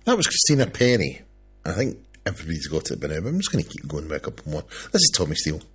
That was Christina Penny. I think everybody's got it by now, but I'm just going to keep going with a couple more. This is Tommy Steele.